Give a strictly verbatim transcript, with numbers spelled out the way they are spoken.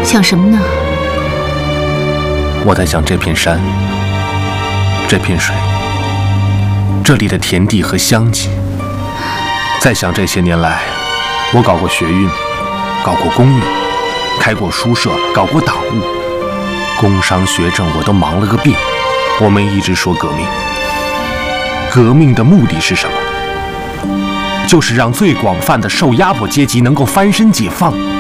想什么呢？ 我在想这片山，这片水，这里的田地和乡亲。在想这些年来，我搞过学运，搞过工运，开过书社，搞过党务，工商学政我都忙了个遍。我们一直说革命，革命的目的是什么？就是让最广泛的受压迫阶级能够翻身解放。